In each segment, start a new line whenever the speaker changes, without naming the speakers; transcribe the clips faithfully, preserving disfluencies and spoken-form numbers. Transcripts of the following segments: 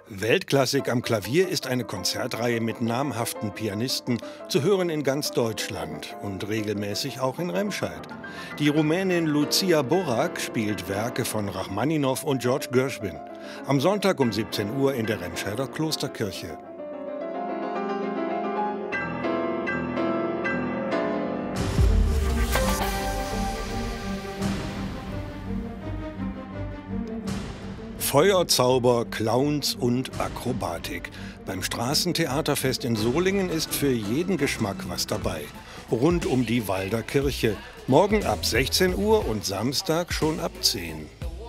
Weltklassik am Klavier ist eine Konzertreihe mit namhaften Pianisten, zu hören in ganz Deutschland und regelmäßig auch in Remscheid. Die Rumänin Lucia Borac spielt Werke von Rachmaninow und George Gershwin. Am Sonntag um siebzehn Uhr in der Remscheider Klosterkirche. Feuerzauber, Clowns und Akrobatik. Beim Straßentheaterfest in Solingen ist für jeden Geschmack was dabei. Rund um die Walder Kirche. Morgen ab sechzehn Uhr und Samstag schon ab zehn.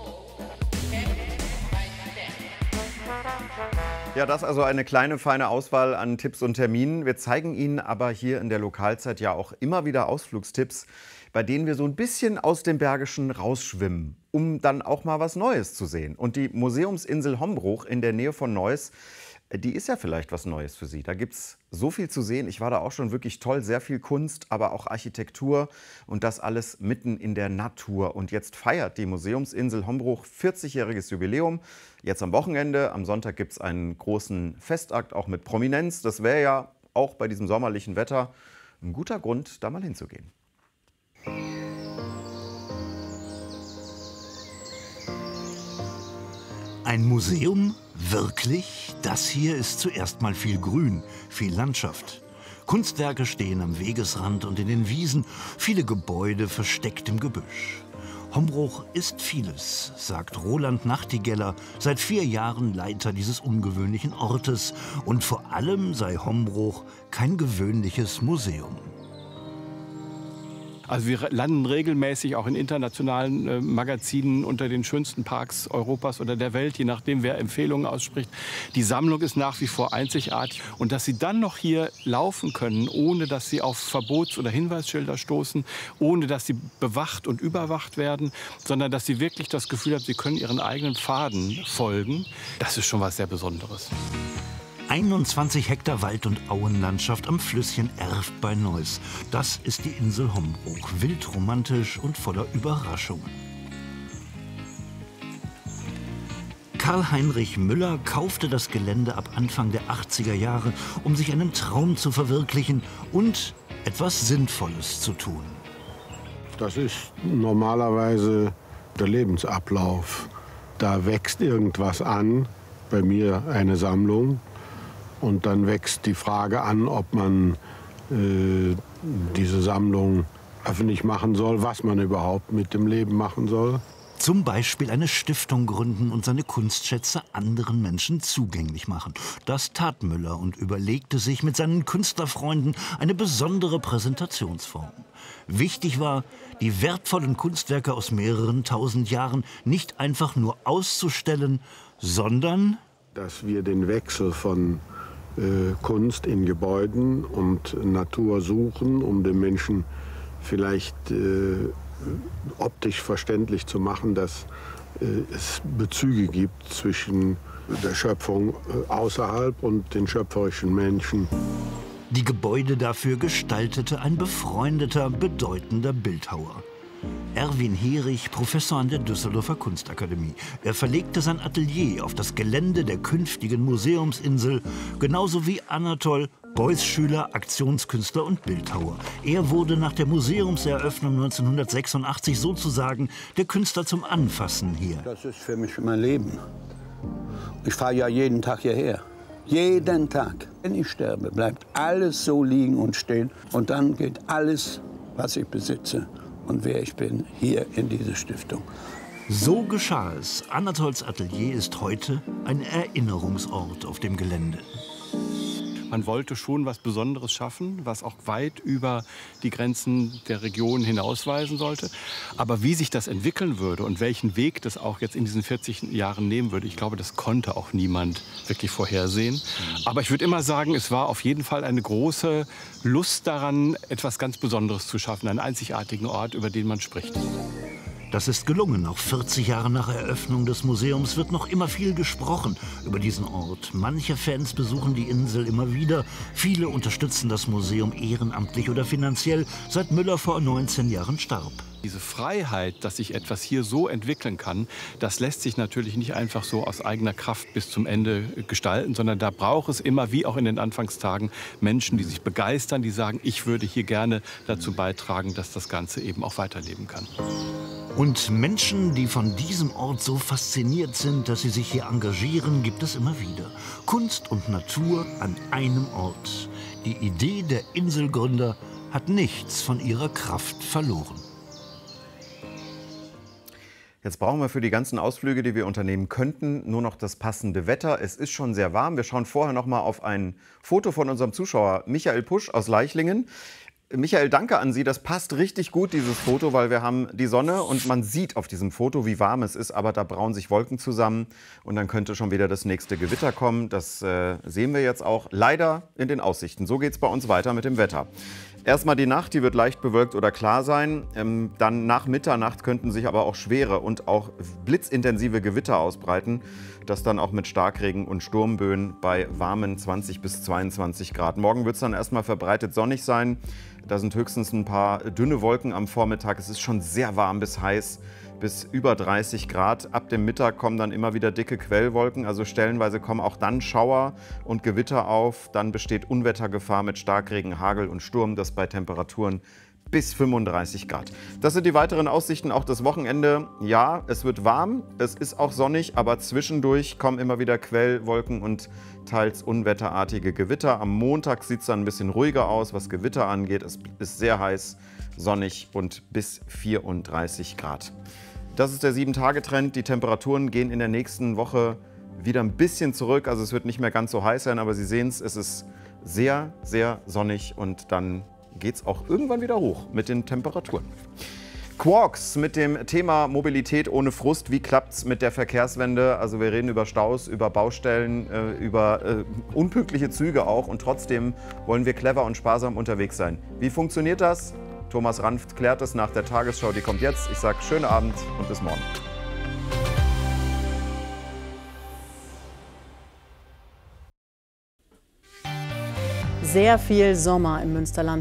Ja, das also eine kleine, feine Auswahl an Tipps und Terminen. Wir zeigen Ihnen aber hier in der Lokalzeit ja auch immer wieder Ausflugstipps, bei denen wir so ein bisschen aus dem Bergischen rausschwimmen, um dann auch mal was Neues zu sehen. Und die Museumsinsel Hombruch in der Nähe von Neuss, die ist ja vielleicht was Neues für Sie. Da gibt es so viel zu sehen. Ich war da auch schon wirklich toll. Sehr viel Kunst, aber auch Architektur und das alles mitten in der Natur. Und jetzt feiert die Museumsinsel Hombruch vierzigjähriges Jubiläum. Jetzt am Wochenende, am Sonntag gibt es einen großen Festakt, auch mit Prominenz. Das wäre ja auch bei diesem sommerlichen Wetter ein guter Grund, da mal hinzugehen.
Ein Museum? Wirklich? Das hier ist zuerst mal viel Grün, viel Landschaft. Kunstwerke stehen am Wegesrand und in den Wiesen, viele Gebäude versteckt im Gebüsch. Hombruch ist vieles, sagt Roland Nachtigeller, seit vier Jahren Leiter dieses ungewöhnlichen Ortes. Und vor allem sei Hombruch kein gewöhnliches Museum.
Also wir landen regelmäßig auch in internationalen äh, Magazinen unter den schönsten Parks Europas oder der Welt, je nachdem, wer Empfehlungen ausspricht. Die Sammlung ist nach wie vor einzigartig. Und dass Sie dann noch hier laufen können, ohne dass Sie auf Verbots- oder Hinweisschilder stoßen, ohne dass Sie bewacht und überwacht werden, sondern dass Sie wirklich das Gefühl haben, Sie können Ihren eigenen Pfaden folgen, das ist schon was sehr Besonderes.
einundzwanzig Hektar Wald- und Auenlandschaft am Flüsschen Erft bei Neuss. Das ist die Insel Hombruch, wildromantisch und voller Überraschungen. Karl-Heinrich Müller kaufte das Gelände ab Anfang der achtziger Jahre, um sich einen Traum zu verwirklichen und etwas Sinnvolles zu tun.
Das ist normalerweise der Lebensablauf. Da wächst irgendwas an, bei mir eine Sammlung. Und dann wächst die Frage an, ob man äh, diese Sammlung öffentlich machen soll, was man überhaupt mit dem Leben machen soll.
Zum Beispiel eine Stiftung gründen und seine Kunstschätze anderen Menschen zugänglich machen. Das tat Müller und überlegte sich mit seinen Künstlerfreunden eine besondere Präsentationsform. Wichtig war, die wertvollen Kunstwerke aus mehreren tausend Jahren nicht einfach nur auszustellen, sondern
dass wir den Wechsel von äh, Kunst in Gebäuden und Natur suchen, um den Menschen vielleicht äh, optisch verständlich zu machen, dass äh, es Bezüge gibt zwischen der Schöpfung äh, außerhalb und den schöpferischen Menschen.
Die Gebäude dafür gestaltete ein befreundeter, bedeutender Bildhauer. Erwin Herich, Professor an der Düsseldorfer Kunstakademie. Er verlegte sein Atelier auf das Gelände der künftigen Museumsinsel, genauso wie Anatol, Beuys Schüler, Aktionskünstler und Bildhauer. Er wurde nach der Museumseröffnung neunzehnhundertsechsundachtzig sozusagen der Künstler zum Anfassen hier.
Das ist für mich mein Leben. Ich fahre ja jeden Tag hierher. Jeden Tag. Wenn ich sterbe, bleibt alles so liegen und stehen. Und dann geht alles, was ich besitze und wer ich bin, hier in diese Stiftung.
So geschah es. Anatols Atelier ist heute ein Erinnerungsort auf dem Gelände.
Man wollte schon was Besonderes schaffen, was auch weit über die Grenzen der Region hinausweisen sollte. Aber wie sich das entwickeln würde und welchen Weg das auch jetzt in diesen vierzig Jahren nehmen würde, ich glaube, das konnte auch niemand wirklich vorhersehen. Aber ich würde immer sagen, es war auf jeden Fall eine große Lust daran, etwas ganz Besonderes zu schaffen, einen einzigartigen Ort, über den man spricht.
Das ist gelungen. Auch vierzig Jahre nach Eröffnung des Museums wird noch immer viel gesprochen über diesen Ort. Manche Fans besuchen die Insel immer wieder. Viele unterstützen das Museum ehrenamtlich oder finanziell, seit Müller vor neunzehn Jahren starb.
Diese Freiheit, dass sich etwas hier so entwickeln kann, das lässt sich natürlich nicht einfach so aus eigener Kraft bis zum Ende gestalten, sondern da braucht es immer, wie auch in den Anfangstagen, Menschen, die sich begeistern, die sagen, ich würde hier gerne dazu beitragen, dass das Ganze eben auch weiterleben kann.
Und Menschen, die von diesem Ort so fasziniert sind, dass sie sich hier engagieren, gibt es immer wieder. Kunst und Natur an einem Ort. Die Idee der Inselgründer hat nichts von ihrer Kraft verloren.
Jetzt brauchen wir für die ganzen Ausflüge, die wir unternehmen könnten, nur noch das passende Wetter. Es ist schon sehr warm. Wir schauen vorher noch mal auf ein Foto von unserem Zuschauer Michael Pusch aus Leichlingen. Michael, danke an Sie. Das passt richtig gut, dieses Foto, weil wir haben die Sonne und man sieht auf diesem Foto, wie warm es ist. Aber da brauen sich Wolken zusammen und dann könnte schon wieder das nächste Gewitter kommen. Das äh, sehen wir jetzt auch leider in den Aussichten. So geht es bei uns weiter mit dem Wetter. Erstmal die Nacht, die wird leicht bewölkt oder klar sein. Ähm, dann nach Mitternacht könnten sich aber auch schwere und auch blitzintensive Gewitter ausbreiten. Das dann auch mit Starkregen und Sturmböen bei warmen zwanzig bis zweiundzwanzig Grad. Morgen wird es dann erstmal verbreitet sonnig sein. Da sind höchstens ein paar dünne Wolken am Vormittag. Es ist schon sehr warm bis heiß, bis über dreißig Grad. Ab dem Mittag kommen dann immer wieder dicke Quellwolken. Also stellenweise kommen auch dann Schauer und Gewitter auf. Dann besteht Unwettergefahr mit Starkregen, Hagel und Sturm. Das bei Temperaturen bis fünfunddreißig Grad. Das sind die weiteren Aussichten, auch das Wochenende. Ja, es wird warm, es ist auch sonnig, aber zwischendurch kommen immer wieder Quellwolken und teils unwetterartige Gewitter. Am Montag sieht es dann ein bisschen ruhiger aus, was Gewitter angeht. Es ist sehr heiß, sonnig und bis vierunddreißig Grad. Das ist der sieben Tage Trend. Die Temperaturen gehen in der nächsten Woche wieder ein bisschen zurück. Also es wird nicht mehr ganz so heiß sein, aber Sie sehen es, es ist sehr, sehr sonnig und dann geht es auch irgendwann wieder hoch mit den Temperaturen. Quarks mit dem Thema Mobilität ohne Frust. Wie klappt es mit der Verkehrswende? Also wir reden über Staus, über Baustellen, äh, über äh, unpünktliche Züge auch. Und trotzdem wollen wir clever und sparsam unterwegs sein. Wie funktioniert das? Thomas Ranft klärt es nach der Tagesschau. Die kommt jetzt. Ich sage schönen Abend und bis morgen.
Sehr viel Sommer im Münsterland.